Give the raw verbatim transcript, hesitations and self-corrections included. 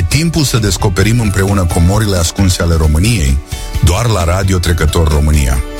timpul să descoperim împreună comorile ascunse ale României, doar la Radio Trecător România.